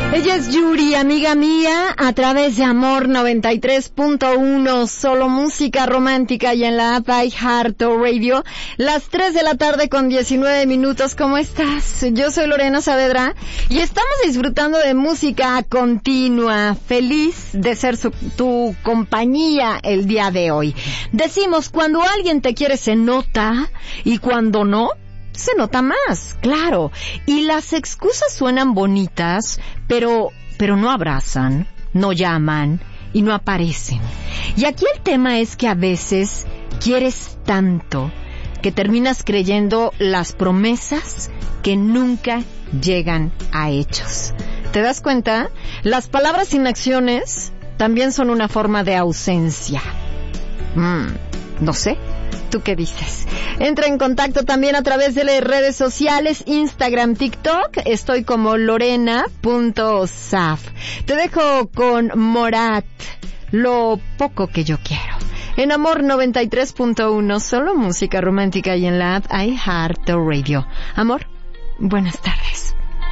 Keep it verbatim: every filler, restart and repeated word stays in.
Ella es Yuri, amiga mía, a través de Amor noventa y tres punto uno, solo música romántica, y en la app iHeartRadio, las tres de la tarde con diecinueve minutos. ¿Cómo estás? Yo soy Lorena Saavedra y estamos disfrutando de música continua. Feliz de ser su, tu compañía el día de hoy. Decimos, cuando alguien te quiere se nota, y cuando no, se nota más, claro. Y las excusas suenan bonitas, pero, pero no abrazan, no llaman y no aparecen. Y aquí el tema es que a veces quieres tanto que terminas creyendo las promesas que nunca llegan a hechos. ¿Te das cuenta? Las palabras sin acciones también son una forma de ausencia. Mm, no sé. ¿Tú qué dices? Entra en contacto también a través de las redes sociales, Instagram, TikTok. Estoy como lorena punto saf. Te dejo con Morat, Lo poco que yo quiero. En Amor noventa y tres punto uno, solo música romántica, y en la app iHeartRadio. Amor, buenas tardes.